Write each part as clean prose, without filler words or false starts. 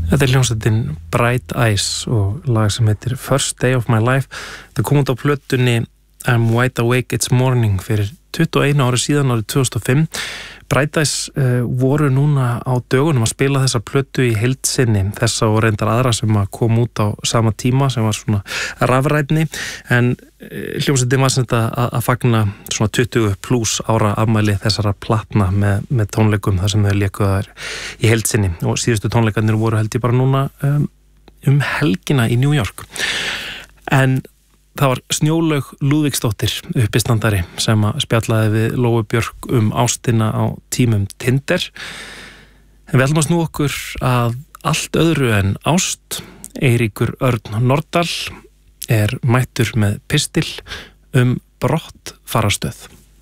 Þetta hljómsveitin Bright Eyes og lag sem heitir First Day of My Life. Það kom út á plötunni I'm Wide Awake It's Morning fyrir 21 ári síðan, árið 2005. Bright Eyes voru núna á dögunum að spila þessa plötu í heild sinni, þessa og reyndar aðra sem að kom út á sama tíma sem var svona rafrænni, en hljómsveitin var sem þetta að fagna svona 20 plus ára afmæli þessara platna með tónleikum þar sem þau léku þær í heild sinni, og síðustu tónleikarnir voru held ég bara núna helgina í New York. En það var Snjólaug Lúðvíksdóttir, uppistandari, sem að spjallaði við Lóu Björk ástina á tímum Tinder. En við ætlum að snúa okkur að allt öðru en ást. Eiríkur Örn Nordal mættur með pistil brottfarastöð.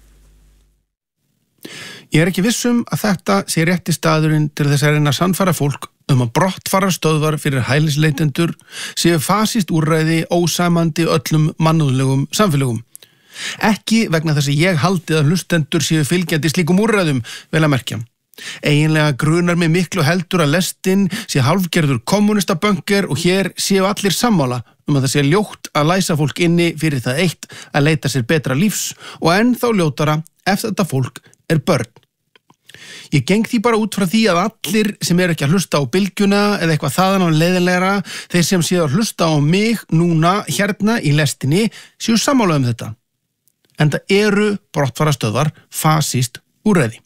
Ég ekki viss að þetta sé rétti staðurinn til þess að reyna að sannfæra fólk að brottfarastöðvar fyrir hælisleitendur séu fasíst úrræði ósamandi öllum mannúðlegum samfélögum. Ekki vegna þess að ég haldi að hlustendur séu fylgjandi slíkum úrræðum, vel að merkja. Eiginlega grunar mig miklu heldur að lestin sé hálfgerður kommunistabönker og hér séu allir sammála að það sé ljótt að læsa fólk inni fyrir það eitt að leita sér betra lífs og ennþá ljótara ef þetta fólk börn. Ég geng því bara út frá því að allir sem ekki að hlusta á bylgjuna eða eitthvað þaðan á leiðinlegra, þeir sem séu að hlusta á mig núna hérna í lestinni séu sammála þetta. Enda eru brottfarastöðvar fasíst úrræði.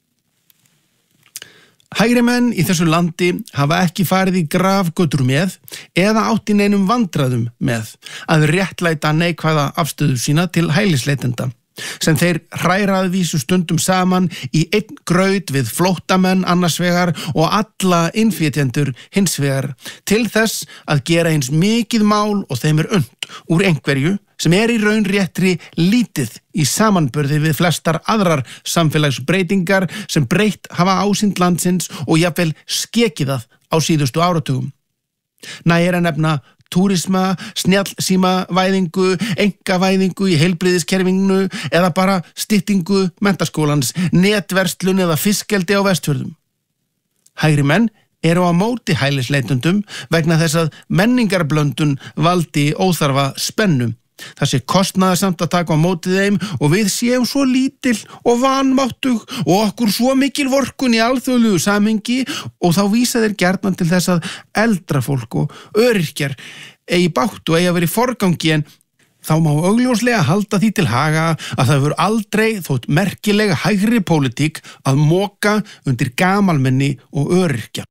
Hægri menn í þessu landi hafa ekki farið í grafgötur með eða átt í neinum vandræðum með að réttlæta neikvæða afstöðu sína til hælisleitenda, sem þeir hræraðvísu stundum saman í einn graut við flóttamenn annars vegar og alla innflytjendur hins vegar, til þess að gera eins mikið mál og þeim unnt úr einhverju sem í raun réttri lítið í samanburði við flestar aðrar samfélagsbreytingar sem breytt hafa ásýnd landsins og jafnvel skekið það á síðustu áratugum. Nægir að nefna túrisma, snjallsímavæðingu, einkavæðingu í heilbrigðiskerfinu eða bara styttingu menntaskólans, netverslun eða fiskeldi á Vestfjörðum. Hægri menn eru á móti hælisleitendum vegna þess að menningarblöndun valdi óþarfa spennu. Það sé kostnaðarsamt að taka á móti þeim og við séum svo lítil og vanmáttug og okkur svo mikil vorkunn í alþjóðlegu samhengi, og þá vísa þeir gjarnan til þess að eldra fólk og öryrkjar eigi bágt og eigi að vera í forgangi, en þá má augljóslega halda því til haga að það hefur aldrei þótt merkilega hægri pólitík að moka undir gamalmenni og öryrkja.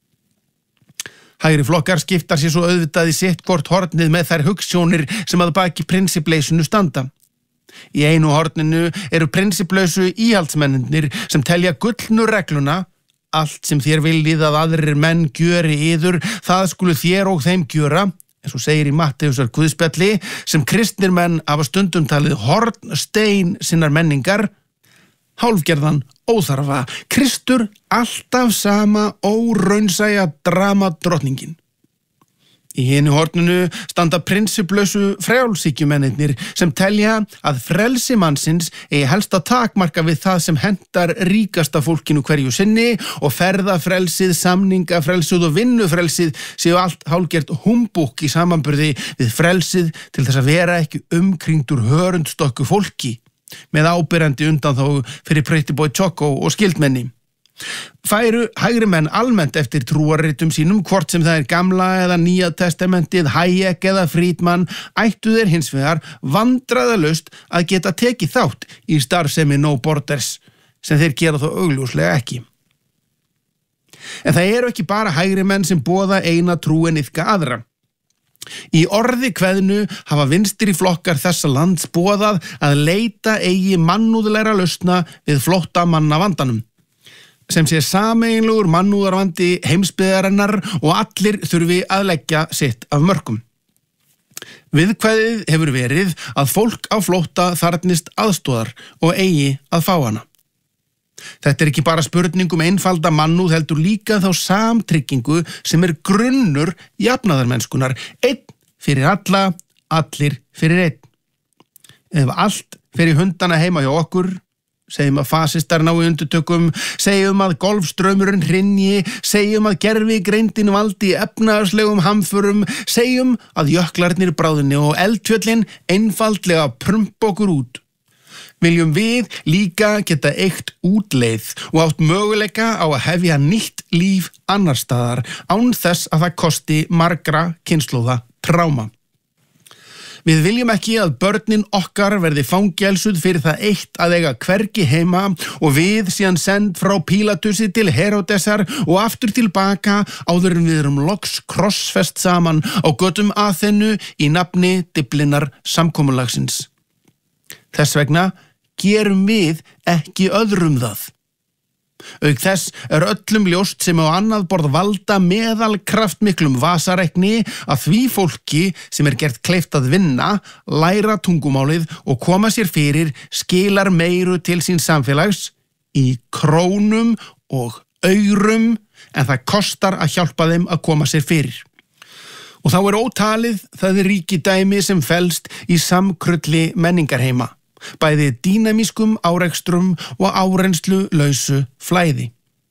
Hægri flokkar skiptar sér svo auðvitað í sitt hvort hornið með þær hugsjónir sem að baki prinsipleysinu standa. Í einu horninu eru prinsipplausu íhaldsmennirnir sem telja gullnu regluna: allt sem þér viljið að aðrir menn gjöri yður, það skulu þér og þeim gjöra, eins og segir í Matteusar guðspjalli, sem kristnir menn hafa stundum talið hornstein sinnar menningar. Hálfgerðan óþarfa, Kristur alltaf sama óraunsæja dramadrottningin. Í hinu horninu standa prinsipplausu frjálshyggjumennirnir sem telja að frelsi mannsins eigi helst að takmarka við það sem hentar ríkasta fólkinu hverju sinni, og ferðafrelsið, samningafrelsið og vinnufrelsið séu allt hálfgert humbúk í samanburði við frelsið til þess að vera ekki umkringdur hörundstokku fólki, með ábyrjandi undanþágu fyrir Pretty Boy Choco og skildmenni. Færu hægri menn almennt eftir trúarritum sínum, hvort sem það gamla eða nýja testamentið, Hayek eða Friedman, ættu þeir hins vegar vandræðalaust að geta tekið þátt í starfsemi No Borders, sem þeir gera þó augljóslega ekki. En það eru ekki bara hægri menn sem boða eina trú en iðka aðra. Í orði kveðnu hafa vinstri flokkar þessa lands boðað að leita eigi mannúðlegra lausna við flóttamanna vandanum, sem sé sameiginlegur mannúðarvandi heimsbyggðarinnar og allir þurfi að leggja sitt af mörkum. Viðkvæðið hefur verið að fólk á flótta þarfnist aðstoðar og eigi að fá hana. Þetta ekki bara spurning einfalda mannúð, heldur líka þá samtryggingu sem grunnur jafnaðarmennskunar, einn fyrir alla, allir fyrir einn. Ef allt fer í hundana heima hjá okkur, segjum að fasistar nái undirtökum, segjum að golfstraumurinn hrynji, segjum að gervigreindin valdi efnahagslegum hamförum, segjum að jöklarnir bráðni og eldfjöllin einfaldlega prumpa okkur út. Viljum við líka geta eygt útleið og átt möguleika á að hefja nýtt líf annar staðar án þess að það kosti margra kynslóða tráma. Við viljum ekki að börnin okkar verði fangelsuð fyrir það eitt að eiga hvergi heima og við síðan send frá Pílatusi til Heródesar og aftur tilbaka áður en við erum loks krossfest saman á götum Aþenu í nafni Dyflinnar samkomulagsins. Þess vegna gerum við ekki öðrum það. Auk þess öllum ljóst sem á annað borð valda meðal kraftmiklum vasareikni að því fólki sem gert kleift að vinna, læra tungumálið og koma sér fyrir skilar meiru til síns samfélags í krónum og aurum en það kostar að hjálpa þeim að koma sér fyrir. Og þá ótalið það ríkidæmi sem felst í samkrulli menningarheima. Bæði dýnamískum árekstrum og árenslu lausu flæði.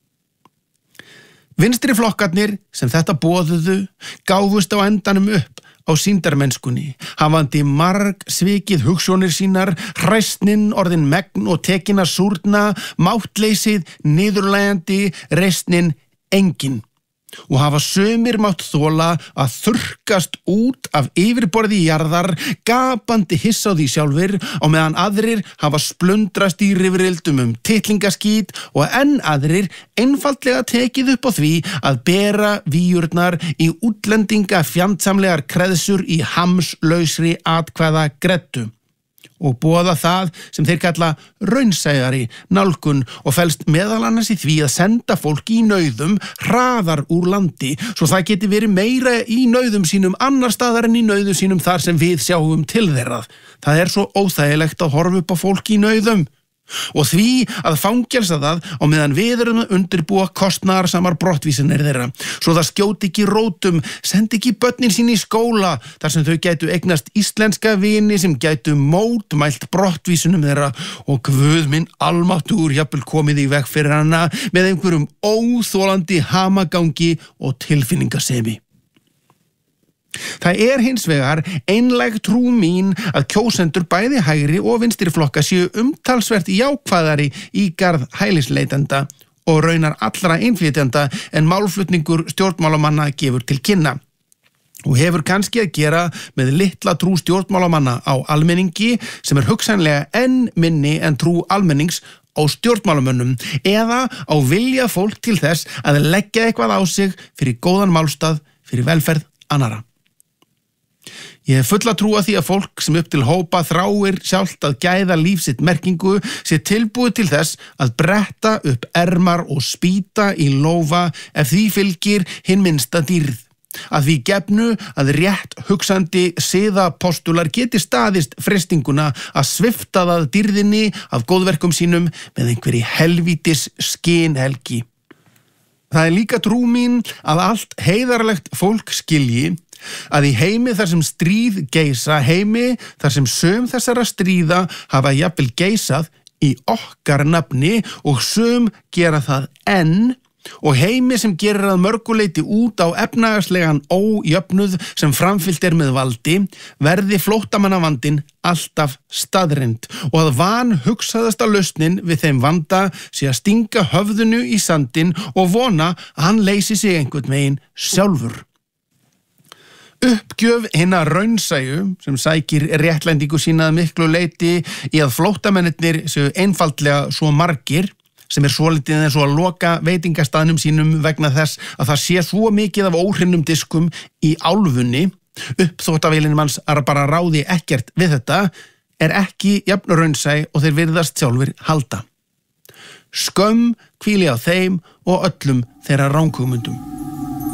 Vinstri flokkarnir sem þetta boðuðu gáfust á endanum upp á sýndarmennskunni, hafandi marg svikið hugsjónir sínar, hræsnin orðin megn og tekin að súrna, máttleysið niðurlægjandi, reisnin engin. Og hafa sumir mátt þola að þurrkast út af yfirborði jarðar, gapandi hissa á því sjálfir, á meðan aðrir hafa splundrast í rifrildum titlingaskít og enn aðrir einfaldlega tekið upp á því að bera víurnar í útlendinga fjandsamlegar kreðsur í hamslausri atkvæða greddu. Og boða það sem þeir kalla raunsæjari nálgun og felst meðal annars í því að senda fólki í nauðum hraðar úr landi svo það geti verið meira í nauðum sínum annar staðar en í nauðum sínum þar sem við sjáum til þeirra. Það svo óþægilegt að horfa upp á fólki í nauðum. Og því að fangelsa það á meðan við erum að undirbúa kostnaðarsamar brottvísanir þeirra svo það skjóti ekki rótum, sendi ekki börnin sín í skóla þar sem þau gætu eignast íslenska vini sem gætu mótmælt brottvísunum þeirra og Guð minn almáttugur jafnvel komið í veg fyrir hana með einhverjum óþolandi hamagangi og tilfinningasemi. Það hins vegar einlæg trú mín að kjósendur bæði hægri og vinstri flokka séu umtalsvert jákvæðari í garð hælisleitenda og raunar allra innflytjenda en málflutningur stjórnmálamanna gefur til kynna. Og hefur kannski að gera með litla trú stjórnmálamanna á almenningi sem hugsanlega enn minni en trú almennings á stjórnmálamönnum eða á vilja fólk til þess að leggja eitthvað á sig fyrir góðan málstað fyrir velferð annarra. Ég hef fulla trú að því að fólk sem upp til hópa þráir sjálft að gæða líf sitt merkingu sé tilbúið til þess að bretta upp ermar og spýta í lófa ef því fylgir hinn minnsta dýrð. Að því gefnu að rétt hugsandi siðapostular geti staðist freistinguna að svifta það dýrðinni af góðverkum sínum með einhverri helvítis skynhelgi. Það líka trú mín að allt heiðarlegt fólk skilji að í heimi þar sem stríð geisa, heimi þar sem sum þessara stríða hafa jafnvel geisað í okkar nafni og sum gera það enn og heimi sem gerir að mörguleiti út á efnahagslegan ójöfnuð sem framfyllt með valdi, verði flóttamannavandinn alltaf staðreynd og að vanhugsaðasta lausnin við þeim vanda sé að stinga höfðinu í sandinn og vona að hann leysi sig einhvern veginn sjálfur. Uppgjöf hinna raunsæju sem sækir réttlætingu sína að miklu leiti í að flóttamennirnir séu einfaldlega svo margir sem svolítið eins og að loka veitingastaðnum sínum vegna þess að það sé svo mikið af óhrinnum diskum í álfunni, uppþvottavélinni manns bara ráði ekkert við þetta, ekki jafn raunsæ og þeir virðast sjálfir halda. Skömm hvíli á þeim og öllum þeirra ranghugmyndum.